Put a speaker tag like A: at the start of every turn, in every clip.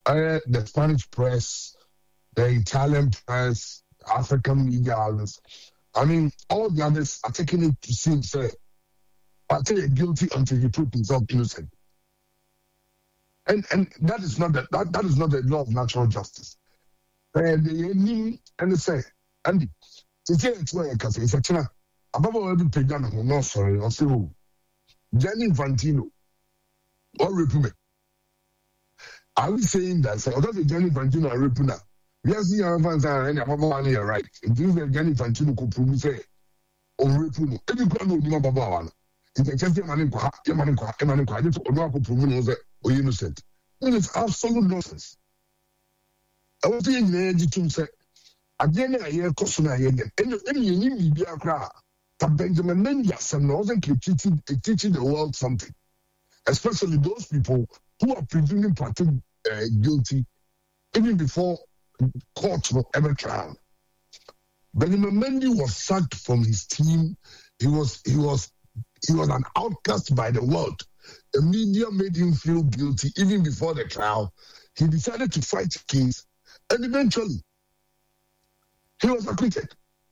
A: the Spanish press, the Italian press, African media outlets. I mean, all the others are taking it to see say, I tell you guilty until he proves himself innocent. And that is not the law of natural justice. And they say, Andy, it's a China. Above all, every pagan will not sorry or say, Gianni Infantino or Republic. Are we saying that? So, although Gianni Infantino or Republic, we are seeing our fans are any above one year, right? It is the Gianni Infantino could prove say, or Republic. Every one will know about one. It's a just Emmanuel, I just know how to or innocent. It is absolute nonsense. I was saying the energy to say, again, I hear Cosuna again. And you need to be a crowd. Benjamin Mendes wasn't teaching the world something, especially those people who are presuming party guilty even before court will ever trial. Benjamin Mendes was sacked from his team. He was an outcast by the world. The media made him feel guilty even before the trial. He decided to fight the case, and eventually he was acquitted.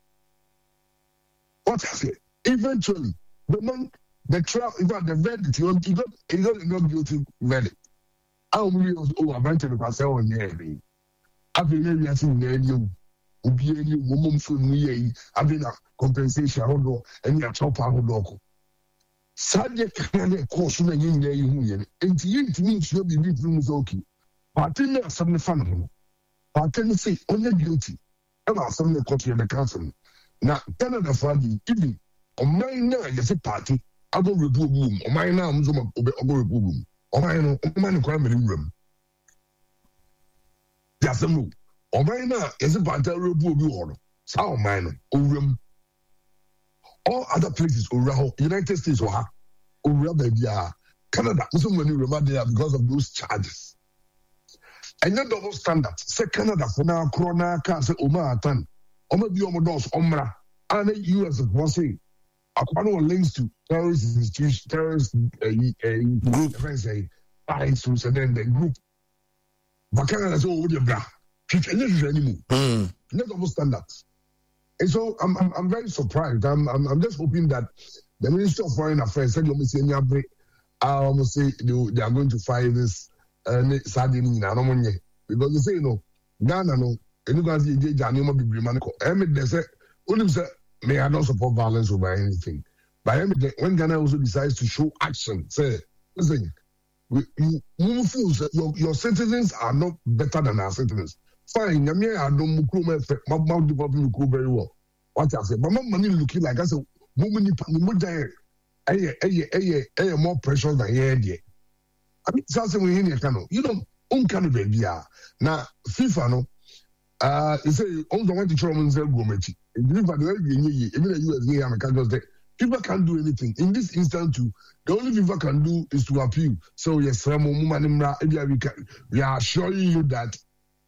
A: What has it? Eventually, the trial, in fact, the verdict, he got a not guilty verdict. I was eventually myself on the area. I've been able to be a woman for me. I've been a compensation, and you're top of local. Subject can a course in the union, and to me, she'll be between okay. Party are some fun. Party say only guilty. About some of the country and the council. Now, Canada for the even on my now, you say party, I go remove room. On my now, I'm going to go remove room. On my no, man, crime in room. There's some room. On my now, is a party remove you. Sao mine, room. All other places, United States, or Canada, so many remember there because of those charges. And then double standard. Say Canada for now, Corona, can't say Omar Tan. Oma bi omo dos omra and the US was saying akwana links to terrorist institutions, terrorist group say ISIS and then the group Bakana so over the bra anymore not double standards. And so I'm very surprised. I'm just hoping that the Ministry of Foreign Affairs said I almost say they are going to fire this Sardini because they say Ghana no. And you guys did Janima be Brimanico. They say, only say, may I not support violence over anything. But when Ghana also decides to show action, say, listen, your citizens are not better than our citizens. Fine, I don't move very well. What I say, but my money looking like I said, more precious than here. I mean, something we in here, you know, kind of baby. Now, FIFA, no. You say, on the one to German Zelgomechi. Even the USA, American just say, people can't do anything. In this instance, too, the only people can do is to appeal. So, yes, we are assuring you that,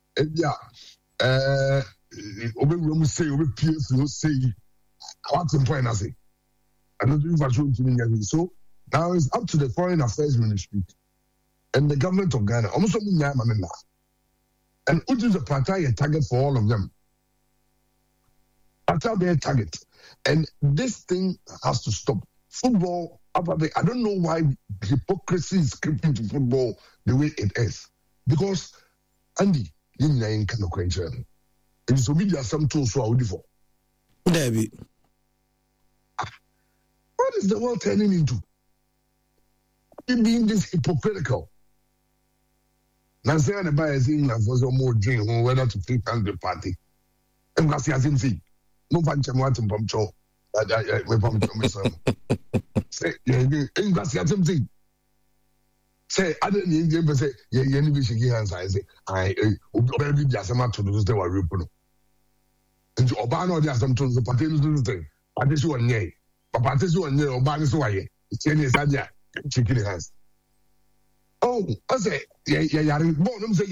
A: say, what's the point? I say, I'm not doing for me. So, now it's up to the Foreign Affairs Ministry and the government of Ghana. Almost and which is a party a target for all of them. Party be a target. And this thing has to stop. Football, I don't know why hypocrisy is creeping to football the way it is. Because, Andy, you ain't kind of question. It is obedience some tools for our for.
B: David.
A: What is the world turning into? It being this hypocritical. Now, say the buyer is in for some more drink or whether to take on the party. And that's the same thing. No one can want to pump show. Say, and that's the same thing. Say, I don't need to say, yeah, any wish he has. I say, I will just a matter to do the war. And Obama just some to the party to do the thing. But this one, yea. But this one, yea, Obama's way. It's any idea. Chicken has. Oh, I say, yeah, born say,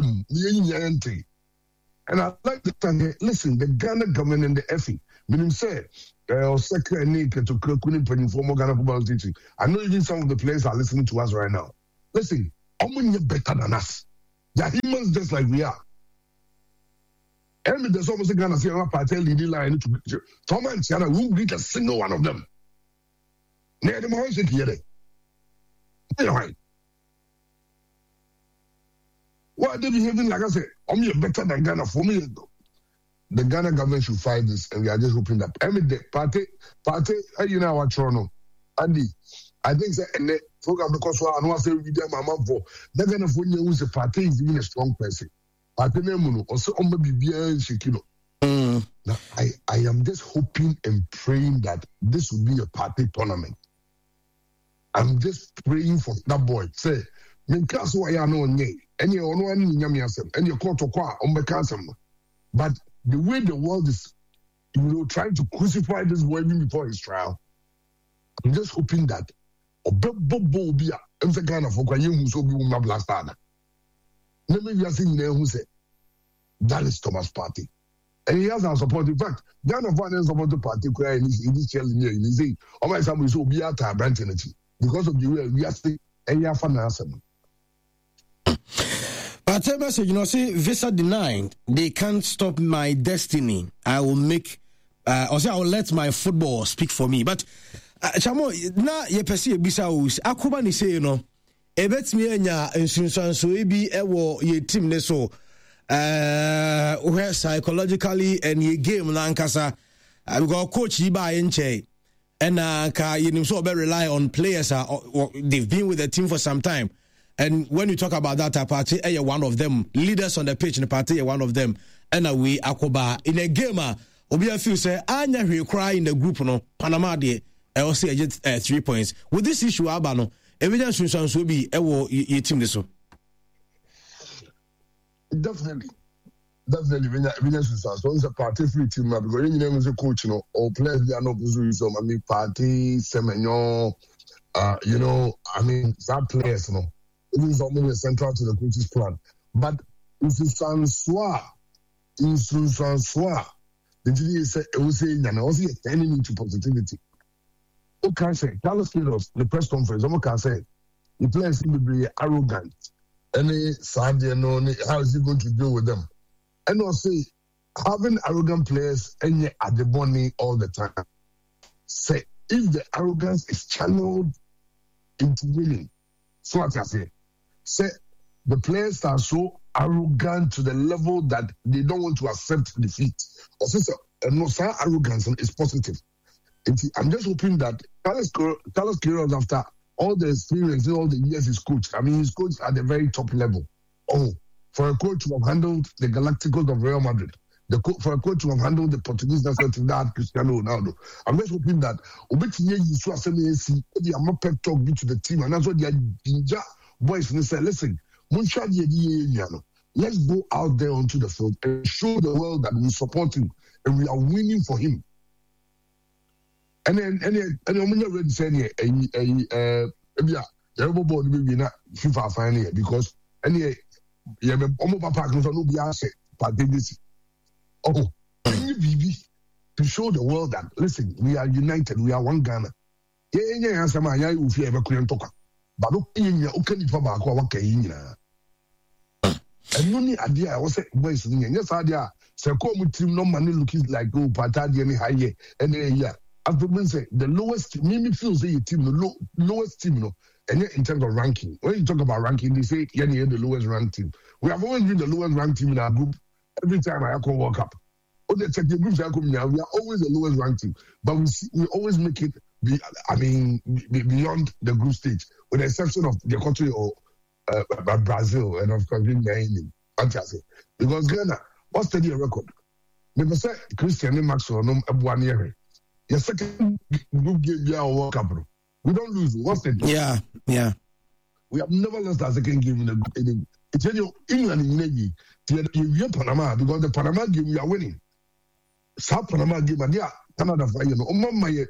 A: and I like to tell you, listen, the Ghana government and the FE, meaning say, second need to couldn't put in formal Ghana football teaching. I know even some of the players are listening to us right now. Listen, how many better than us? They are humans just like we are. And there's almost a Ghana say party leading line to Tom and Tiana won't greet a single one of them. Near the more here. Anyway. Why are they behaving like I said? I'm better than Ghana for me. The Ghana government should fight this, and we are just hoping that every day, party, you know what Toronto, Andy. I think that and the program because I know I say we them my mom for they're gonna phone you who's a party is even a strong person. Party name also on the BBA Shikino. Now I am just hoping and praying that this will be a party tournament. I'm just praying for that boy. Say, me class why I know nye. Any ono ani nyame asem. Any court to kwa on be cancel. But the way the world is, trying to crucify this boy before his trial, I'm just hoping that Obobo be a kind of who so be my blast. Let me just say who said that is Thomas Partey. And he has our support. In fact, Ghana fans support the party in this challenge here. He say, "Oh my son, we so be at our branch energy because of the way we are still any finance."
B: But I message, say visa denied. They can't stop my destiny. I will make, or say I will let my football speak for me. But Chamo, na ye pesi ebisa us. Akoba ni say ebet me enya nsunsan so ebi ewo ye team ne so. Where psychologically and ye game na nkasa. We got coach Iba Enche. And you so rely on players. They've been with the team for some time. And when you talk about that party, you're one of them. Leaders on the pitch in the party, you're one of them. And we Akoba in a game, Obia feel say, Anya we cry in the group, Panama de, I will say 3 points. With this issue, Abano, evidence will be your team. So
A: definitely, evidence is so it's a party free team because you know as a coach, all players they are not so I mean party, Semenyo, that players, it is almost central to the coach's plan. But if you Francois, the GD said, it was saying, and I was turning into positivity. What can I say? Carlos Queiroz, the press conference, what can I say? The players seem to be arrogant. Any Saturday, how is he going to deal with them? And I'll say, having arrogant players and at the money all the time. Say, if the arrogance is channeled into winning, so what I say, the players are so arrogant to the level that they don't want to accept defeat. No, sir, arrogance is positive. I'm just hoping that Carlos Queiroz, after all the experience, all the years he's coached, he's coached at the very top level. For a coach to have handled the Galacticos of Real Madrid, for a coach to have handled the Portuguese national team that Cristiano Ronaldo, I'm just hoping that I'm not pep talk to the team, and that's what they are boys and say, listen, let's go out there onto the field and show the world that we support him and we are winning for him. And then I'm not ready to say FIFA final because to show the world that listen, we are united, we are one Ghana. But and only idea I was saying, boys, yes, idea. So, come team no money looking like go Patadi any higher and yeah. As the man say, the lowest, me feels the team, the lowest team, and in terms of ranking. When you talk about ranking, they say you're the lowest ranked team. We have always been the lowest ranked team in our group. Every time I call World Cup, they check the groups I come now. We are always the lowest ranked team, but we always make it. Beyond the group stage, with the exception of the country or Brazil and of course fantastic. Because Ghana, what's the record? Never said Christian Maxwell no 1 year. Your second group game we are World Cup. We don't lose. What's the
B: Yeah.
A: We have never lost our second game in the group. It's England in Panama because the Panama game we are winning. South Panama game and Canada for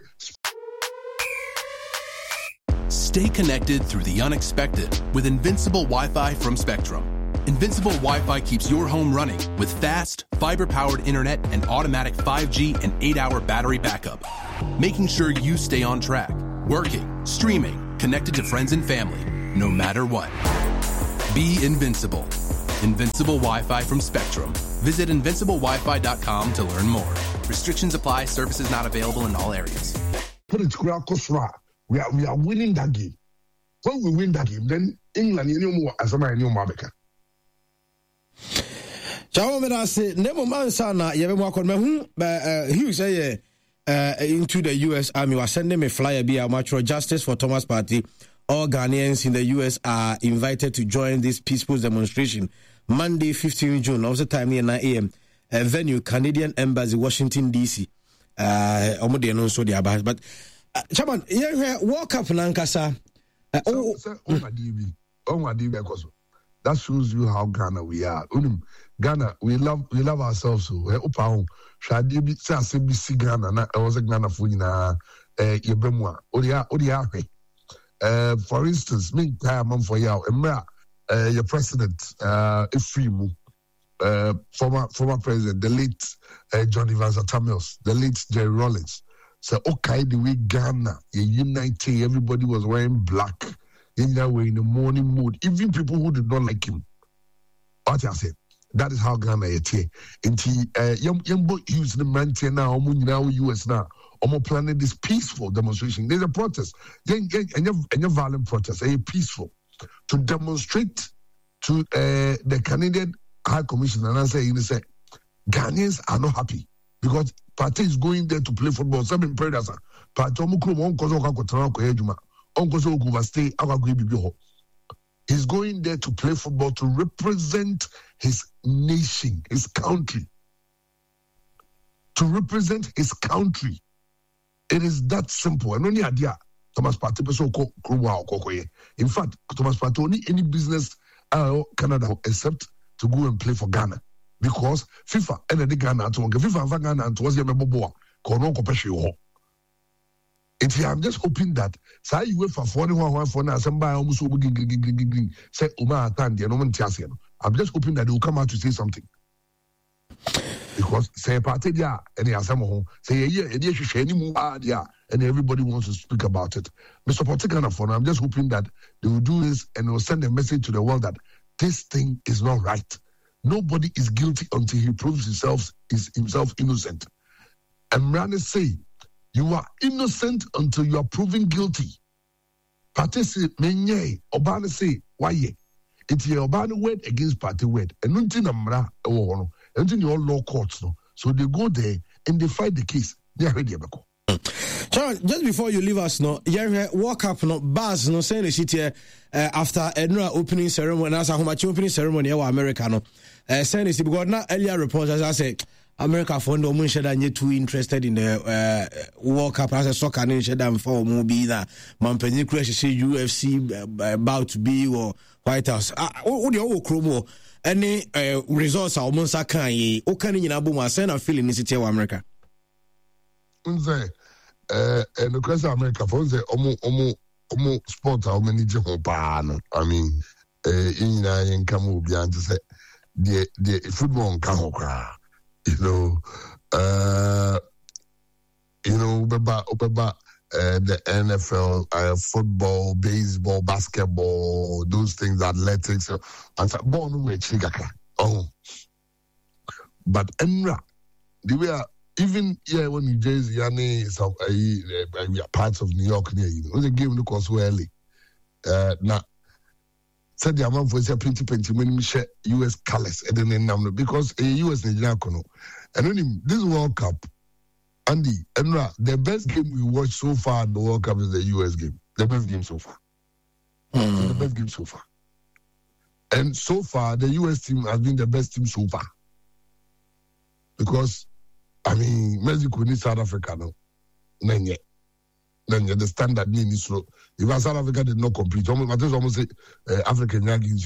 C: Stay connected through the unexpected with Invincible Wi-Fi from Spectrum. Invincible Wi-Fi keeps your home running with fast, fiber-powered internet and automatic 5G and 8-hour battery backup, making sure you stay on track, working, streaming, connected to friends and family, no matter what. Be invincible. Invincible Wi-Fi from Spectrum. Visit invinciblewifi.com to learn more. Restrictions apply. Services not available in all areas.
A: Put it to we are winning that game. When we win that game, then England, as a man, Mabeka.
B: Chawo say nemo mansa na yebe mo akon mehu Hughes into the US Army was sending me flyer be a match Justice for Thomas Party. All Ghanaians in the US are invited to join this peaceful demonstration Monday 15 June also time near 9 a.m. Venue Canadian Embassy Washington DC. Omode no so dia but Chairman World Cup nankasa
A: that shows you how Ghana we are. Ghana, we love ourselves. So, Shadi say Ghana. Na was a Ghana for Yebemwa. Odia. For instance, me time for you. Your president, Efrimu, former president, the late John Evans Atamios, the late Jerry Rawlings. So, okay, the way Ghana, united, everybody was wearing black. In that way, in the morning mood, even people who did not like him. What I said, that is how Ghana is here. Young boy using the man now, US now, planning this peaceful demonstration. There's a protest, and a violent protest, a peaceful, to demonstrate to the Canadian High Commission. And I say, Ghanaians are not happy because party is going there to play football. Seven prayers, party he's going there to play football to represent his nation, his country. To represent his country. It is that simple. And only idea Thomas Partey in fact, Thomas Partey only any business Canada except to go and play for Ghana. Because FIFA and the Ghana to FIFA and Ghana and towards the I'm just hoping that say you wait for 41 for now somebody almost say I'm just hoping that they will come out to say something. Because say party there and they are some home say and everybody wants to speak about it. Mr. Potikana for now, I'm just hoping that they will do this and they will send a message to the world that this thing is not right. Nobody is guilty until he proves himself innocent. And Rani say you are innocent until you are proven guilty. Party say, menye, Obana say, why? It's your Obana word against party word. And nothing amra, and in your law courts. No. So they go there and they fight the case. They are ready.
B: Sharon, just before you leave us, no, you walk up, no, bars, no, saying the city after Edna opening ceremony, as how much opening ceremony, America, no, saying this because now earlier reports, as I said, America found no munche that you're too interested in the World Cup as a soccer nation than for movie that Mampeni Crash say UFC about to be or White House. What do you call any results are almost a kind of okay in Abu send a feeling in city of America.
A: And the question America for the sport how many Japan. I mean, in Camu Bian to say the football can the NFL, football, baseball, basketball, those things, athletics, and so born with Chigaka. Oh, but Enra, the way even here when New Jersey, some parts of New York near you, the game look was early. Now. Said the amount for plenty when we share US colors and then number because a US Nigeria and only this World Cup, Andy, Enra, the best game we watched so far in the World Cup is the US game. The best game so far. The best game so far. And so far, the US team has been the best team so far. Because, I mean, Mexico needs South Africa now. Then the standard name is slow. If South Africa did not compete, almost say African Yankees.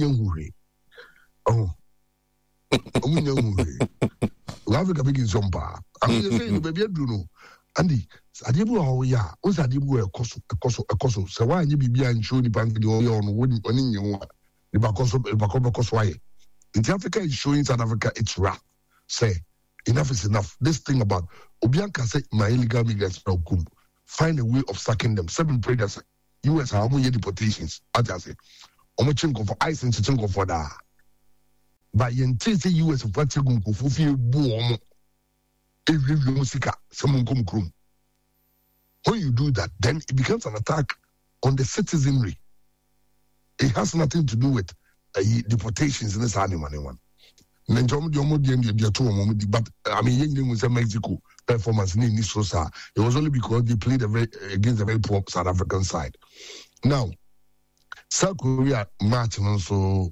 A: Africa begins some power. I mean, you say, baby, I don't know. Andy, Adibu, oh, yeah, what's Adibu a coso? So why you be and show the bank the on winning you the Bacoso why? In Africa is showing South Africa it's rap. Say, enough is enough. This thing about Obianka say my illegal migrants now come. Find a way of sacking them. 7 traders, US, how many deportations? I just say, I'm chinko for ice and chinko for that. but yente say US of what go fufi buomo every musika someone come krum. When you do that, then it becomes an attack on the citizenry. It has nothing to do with deportations in this animal. But I mean, Mexico performance in Nisosa. It was only because they played against a very poor South African side. Now, South Korea match also,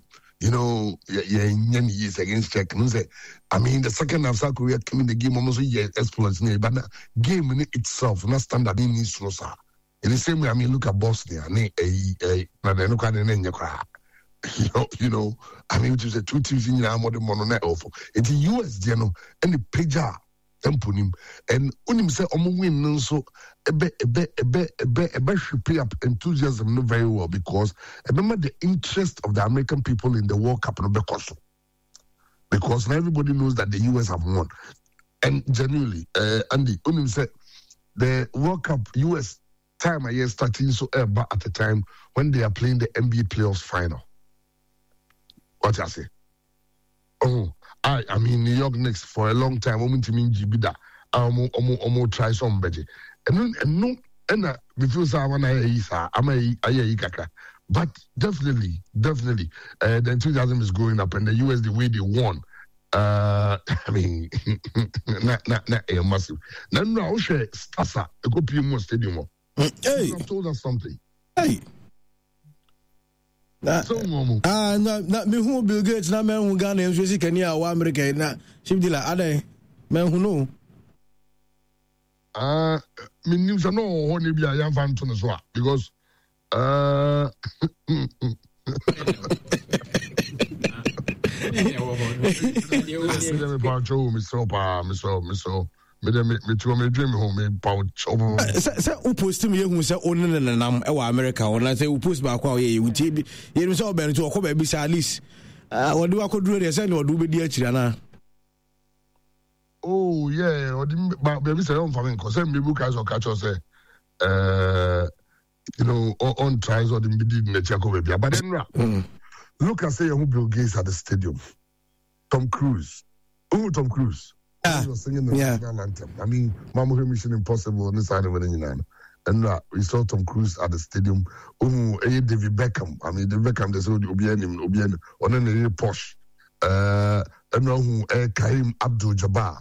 A: years against Czech. I mean, the second half South Korea came in the game almost exploits, but the game in itself not standard in Nisosa. In the same way, I mean, look at Bosnia. I mean, which is a 2 teams in the modern mononet awful. It's the US, and the pager temponim, and unim say win so a should pay up enthusiasm not very well because remember the interest of the American people in the World Cup because now everybody knows that the US have won. And genuinely, Andy, unim say the World Cup US time a year starting so at the time when they are playing the NBA playoffs final. What I say? Oh, I mean New York Knicks for a long time. To mean Jibida, try somebody, and we feel but definitely, the 2000 is growing up, and the US the way they won. I mean, not a massive. Now, I'll share Stasa, a go PMO Stadium. Hey, you told us something.
B: Hey.
A: Me
B: who Bill Gates na men who Ghana and Swiss Kenya or America na ship dealer ade men who know
A: me news no honey be a young fan to as well because me dream home me pouch over
B: say who post me who say onne nam e wa America on say who post ba kwa ye wuti bi ye say oben to ko ba bi say at least what do akoduro dey say no do be di akira na
A: oh yeah or baby say on family cause me book as or catch us say on tries or the did in the Chaco baby but then look I say who Bill Gates at the stadium Tom Cruise was singing the national anthem. I mean, Mama Mission Impossible on this side of it, and we saw Tom Cruise at the stadium. David Beckham. I mean, David Beckham. They said Obianim, on any posh. And Karim Abdul-Jabbar.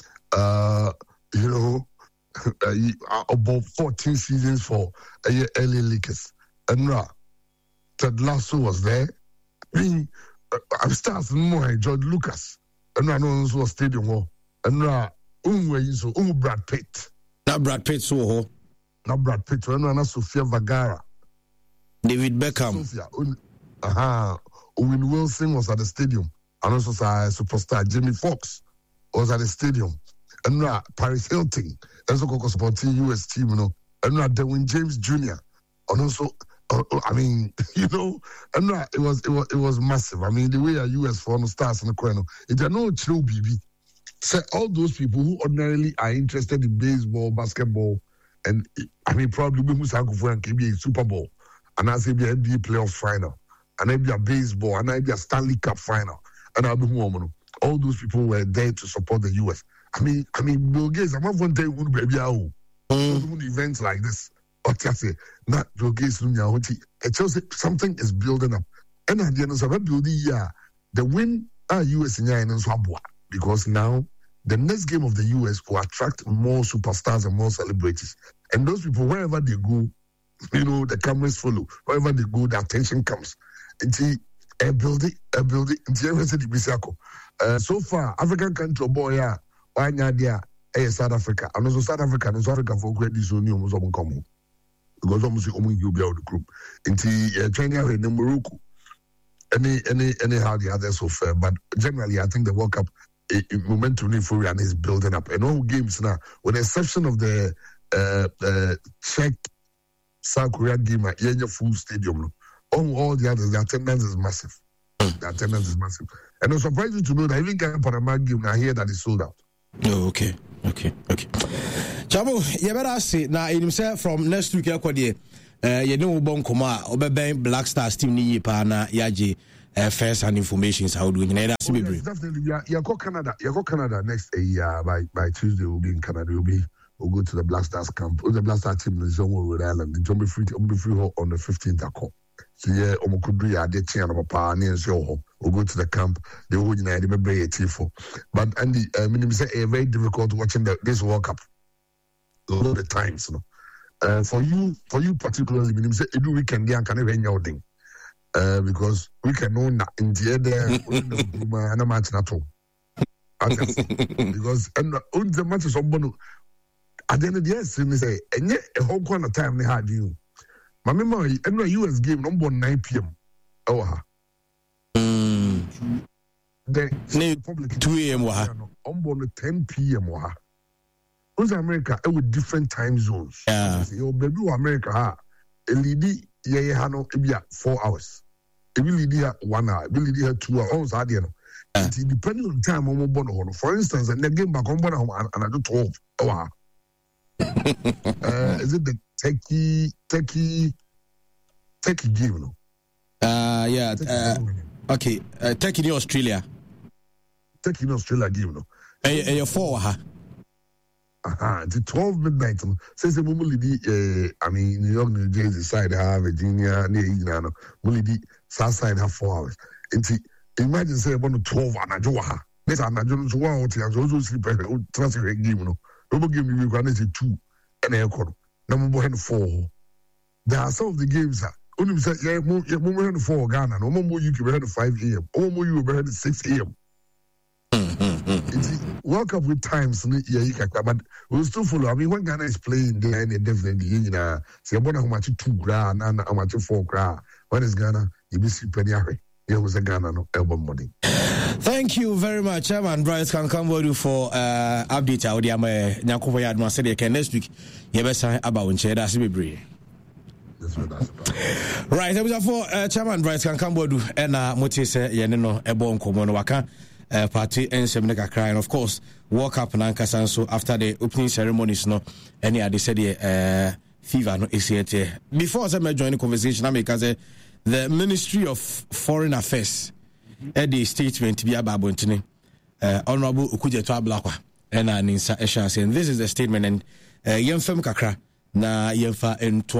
A: About 14 seasons for LA Lakers. And Ted Lasso was there. I mean, I'm starting more George Lucas. And I know also a stadium hall. And Brad Pitt.
B: Not Brad Pitt, so
A: not Brad Pitt. And Sofia Vergara.
B: David Beckham.
A: Owen Wilson was at the stadium. And also superstar Jamie Foxx was at the stadium. And Paris Hilton. And so supporting US team, And Derwin James Jr. And also I mean, and it was massive. I mean, the way a US for stars in the corner, it are no true BB. So all those people who ordinarily are interested in baseball, basketball, and I mean probably we must have a Super Bowl, and I say be a NBA playoff final, and maybe a baseball, and maybe a Stanley Cup final, and I'll be home. All those people were there to support the US. I mean, Bill Gates, I'm not one day would be events like this. What I say, not Bill Gates, it shows that something is building up. And at the end of the win US in Swabwa. Because now the next game of the US will attract more superstars and more celebrities. And those people, wherever they go, the cameras follow. Wherever they go, the attention comes. A building. So far, African country boy, why not South Africa? And also South Africa for great this only almost come. Because almost you'll be out of the group. China and Morocco. Anyhow the others so fair. But generally I think the World Cup momentum and is building up. And all games now, with the exception of the Czech South Korea game at Yenya full stadium. All the others, the attendance is massive. And I'm surprised to know that even Panama game I hear that is sold out.
B: Oh, okay. Chabo, you better say now in himself from next week you know bon koma obeben Black Stars team ni pa na yaje first hand information. How do we know that?
A: Definitely, you go Canada next year by Tuesday. We'll be in Canada. We'll go to the Black Stars camp. The Black Stars team is on Rhode Island. They'll be free on the 15th. So yeah, Omokudri are the chain of a power near Show. We'll go to the camp. They will unite the baby Tifo. But Andy, say very difficult watching this World Cup. A lot of times, you know. For you particularly, say every weekend they can even your thing. Because we can know that in the end and a match not all. Because and the match is on at the end of the year, say and yet a whole corner time they had you. My memory, and the US game number 9 p.m. Oh, the Republic
B: 2 a.m.
A: on 10 p.m. Who's America with different time zones?
B: Yeah,
A: your baby America, a lady, hano, 4 hours. It will lead here 1 hour, it will lead here 2 hours. Depending on time, I'm born. For instance, and the game back on board and I do 12 hours. Is it the techie game, no?
B: Yeah. Okay. Techie in Australia.
A: Techie in Australia game, no?
B: You're 4 hours.
A: The 12 midnight. Since the moment New York, New Jersey side, Virginia, Mulidi, South side have 4 hours. Imagine say about 12 and I do. This and I don't know what I also sleep. Transfer game, no. Double game you can say 2 and a quarter. Number 4. There are some of the games that only say yeah, more 4 Ghana, no more you can be 5 a.m. Or more you be 6 a.m. Work up with times, but we'll still follow. I mean, when Ghana is playing, they definitely, say about how much 2 grand and how much 4 grand. When is Ghana? You be sleeping here. It was a Ghana no album money.
B: Thank you very much, Chairman Bryce can come with you for update. I would have Nyakobo Yadma said again next week. You better say about when that's be brave. Right, I was for Chairman Bryce can come with you and Motis Yanino Ebon Komono Waka party and Seminaka cry. And of course, walk up and Ankasan so after the opening ceremonies, no, any other said fever no is here. Before I join the conversation, I make as the Ministry of Foreign Affairs at the statement to be about Honorable Ukujeto Ablakwa and Ninsa Esha saying this is the statement and Yemfem Kakra na Yemfa and